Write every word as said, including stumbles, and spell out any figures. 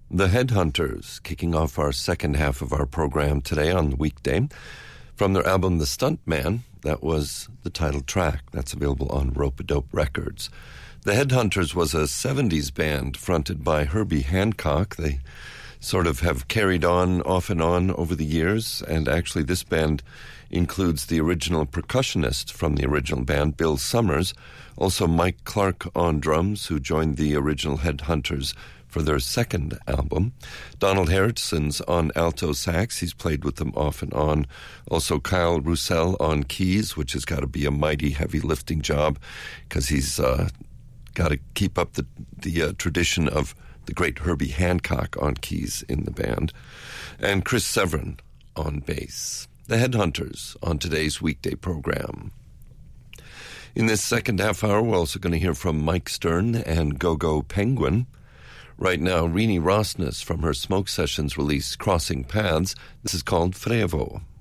The Headhunters, kicking off our second half of our program today on the weekday. From their album The Stuntman, that was the title track. That's available on Rope-A-Dope Records. The Headhunters was a seventies band fronted by Herbie Hancock. They sort of have carried on off and on over the years, and actually this band includes the original percussionist from the original band, Bill Summers, also Mike Clark on drums, who joined the original Headhunters for their second album. Donald Harrison's on alto sax. He's played with them off and on. Also Kyle Roussel on keys, which has got to be a mighty heavy lifting job because he's uh, got to keep up the, the uh, tradition of the great Herbie Hancock on keys in the band. And Chris Severin on bass. The Headhunters on today's weekday program. In this second half hour, we're also going to hear from Mike Stern and Go-Go Penguin. Right now, Rini Rosnes from her Smoke Sessions release, Crossing Paths. This is called Frevo.